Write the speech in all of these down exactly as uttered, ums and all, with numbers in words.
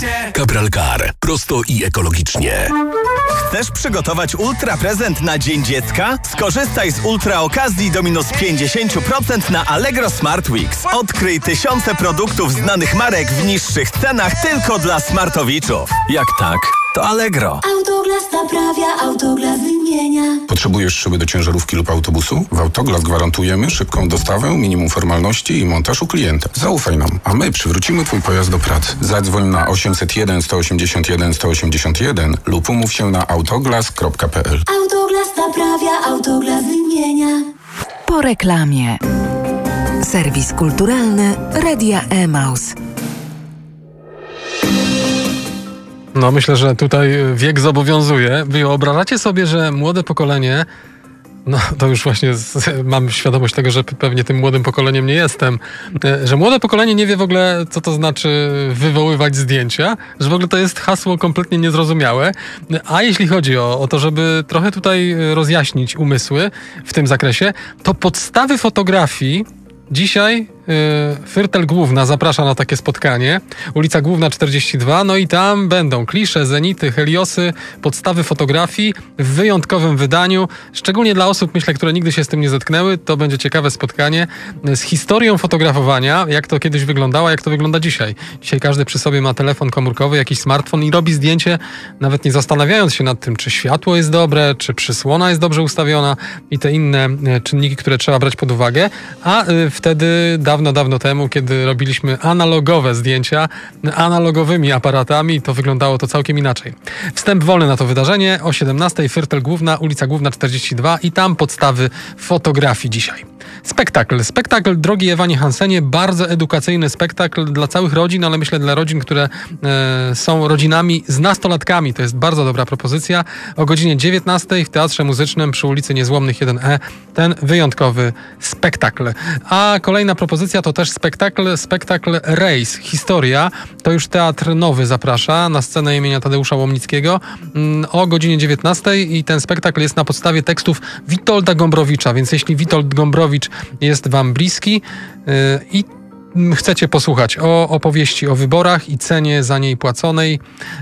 Cabral Car. Prosto i ekologicznie. Chcesz przygotować ultra prezent na Dzień Dziecka? Skorzystaj z ultra okazji do minus pięćdziesiąt procent na Allegro Smart Weeks. Odkryj tysiące produktów znanych marek w niższych cenach tylko dla smartowiczów. Jak tak, to Allegro. Autoglas naprawia, Autoglas wymienia. Potrzebujesz szyby do ciężarówki lub autobusu? W Autoglas gwarantujemy szybką dostawę, minimum formalności i montaż u klienta. Zaufaj nam, a my przywrócimy Twój pojazd do pracy. Zadzwoń na osiemset jeden, sto osiemdziesiąt jeden, sto osiemdziesiąt jeden lub umów się na autoglas kropka p l. Autoglas naprawia, Autoglas wymienia. Po reklamie. Serwis kulturalny Radia Emaus. No myślę, że tutaj wiek zobowiązuje. Wyobrażacie sobie, że młode pokolenie, no to już właśnie z, mam świadomość tego, że pewnie tym młodym pokoleniem nie jestem, że młode pokolenie nie wie w ogóle, co to znaczy wywoływać zdjęcia, że w ogóle to jest hasło kompletnie niezrozumiałe. A jeśli chodzi o, o to, żeby trochę tutaj rozjaśnić umysły w tym zakresie, to podstawy fotografii dzisiaj yy, Fyrtel Główna zaprasza na takie spotkanie. Ulica Główna czterdzieści dwa. No i tam będą klisze, zenity, heliosy, podstawy fotografii w wyjątkowym wydaniu. Szczególnie dla osób, myślę, które nigdy się z tym nie zetknęły. To będzie ciekawe spotkanie z historią fotografowania, jak to kiedyś wyglądało, jak to wygląda dzisiaj. Dzisiaj każdy przy sobie ma telefon komórkowy, jakiś smartfon i robi zdjęcie, nawet nie zastanawiając się nad tym, czy światło jest dobre, czy przysłona jest dobrze ustawiona i te inne czynniki, które trzeba brać pod uwagę. A yy, wtedy, dawno, dawno temu, kiedy robiliśmy analogowe zdjęcia analogowymi aparatami, to wyglądało to całkiem inaczej. Wstęp wolny na to wydarzenie o siedemnastej. Fyrtel Główna, ulica Główna czterdzieści dwa i tam podstawy fotografii dzisiaj. Spektakl. Spektakl Drogi Ewanie Hansenie. Bardzo edukacyjny spektakl dla całych rodzin, ale myślę dla rodzin, które e, są rodzinami z nastolatkami. To jest bardzo dobra propozycja. O godzinie dziewiętnastej w Teatrze Muzycznym przy ulicy Niezłomnych jeden E ten wyjątkowy spektakl. A kolejna propozycja to też spektakl, spektakl Rejs. Historia. To już Teatr Nowy zaprasza na scenę imienia Tadeusza Łomnickiego o godzinie dziewiętnastej i ten spektakl jest na podstawie tekstów Witolda Gombrowicza, więc jeśli Witold Gombrowicz jest wam bliski yy, i chcecie posłuchać o opowieści o wyborach i cenie za niej płaconej,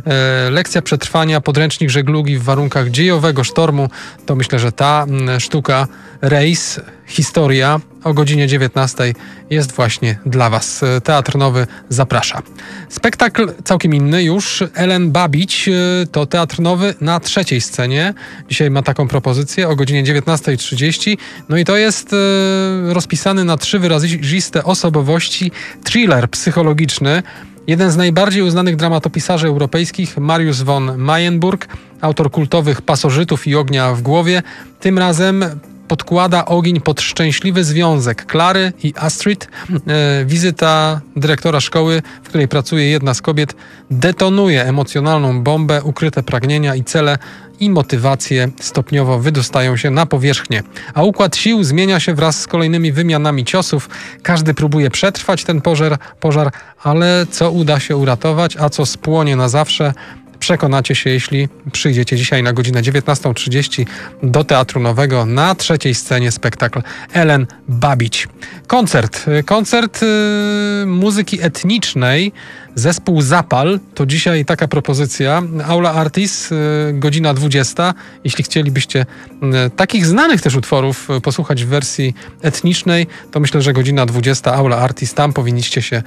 e, lekcja przetrwania, podręcznik żeglugi w warunkach dziejowego sztormu, to myślę, że ta m, sztuka Rejs, historia o godzinie dziewiętnastej jest właśnie dla was. Teatr Nowy zaprasza. Spektakl całkiem inny już. Ellen Babić to Teatr Nowy na trzeciej scenie. Dzisiaj ma taką propozycję o godzinie dziewiętnastej trzydzieści. No i to jest e, rozpisany na trzy wyraziste osobowości thriller psychologiczny. Jeden z najbardziej uznanych dramatopisarzy europejskich, Mariusz von Mayenburg, autor kultowych Pasożytów i Ognia w głowie, tym razem podkłada ogień pod szczęśliwy związek Klary i Astrid. E, wizyta dyrektora szkoły, w której pracuje jedna z kobiet, detonuje emocjonalną bombę, ukryte pragnienia i cele i motywacje stopniowo wydostają się na powierzchnię. A układ sił zmienia się wraz z kolejnymi wymianami ciosów. Każdy próbuje przetrwać ten pożar, pożar, ale co uda się uratować, a co spłonie na zawsze, przekonacie się, jeśli przyjdziecie dzisiaj na godzinę dziewiętnastą trzydzieści do Teatru Nowego na trzeciej scenie spektakl Ellen Babić. Koncert. Koncert yy, muzyki etnicznej. Zespół Zapal to dzisiaj taka propozycja. Aula Artis, yy, godzina dwudziesta. Jeśli chcielibyście yy, takich znanych też utworów yy, posłuchać w wersji etnicznej, to myślę, że godzina dwudziesta. Aula Artis, tam powinniście się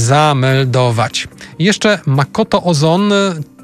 zameldować. I jeszcze Makoto Ozon,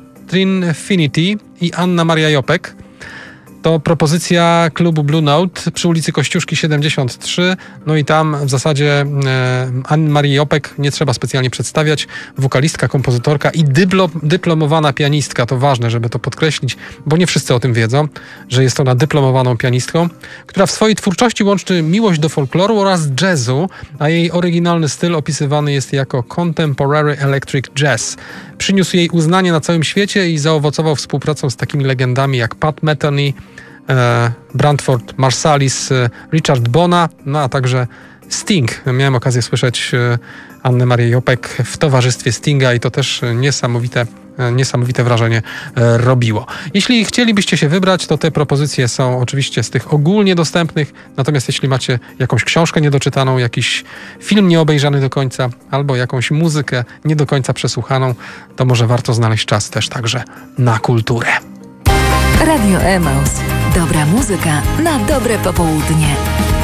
Trinfinity i Anna Maria Jopek. To propozycja klubu Blue Note przy ulicy Kościuszki siedemdziesiąt trzy. No i tam w zasadzie e, Anny Marii Jopek nie trzeba specjalnie przedstawiać. Wokalistka, kompozytorka i dyplom, dyplomowana pianistka. To ważne, żeby to podkreślić, bo nie wszyscy o tym wiedzą, że jest ona dyplomowaną pianistką, która w swojej twórczości łączy miłość do folkloru oraz jazzu, a jej oryginalny styl opisywany jest jako Contemporary Electric Jazz. Przyniósł jej uznanie na całym świecie i zaowocował współpracą z takimi legendami jak Pat Metheny, e, Branford Marsalis, e, Richard Bona, no a także Sting. Miałem okazję słyszeć e, Annę Marię Jopek w towarzystwie Stinga i to też niesamowite niesamowite wrażenie robiło. Jeśli chcielibyście się wybrać, to te propozycje są oczywiście z tych ogólnie dostępnych, natomiast jeśli macie jakąś książkę niedoczytaną, jakiś film nieobejrzany do końca, albo jakąś muzykę nie do końca przesłuchaną, to może warto znaleźć czas też także na kulturę. Radio Emaus. Dobra muzyka na dobre popołudnie.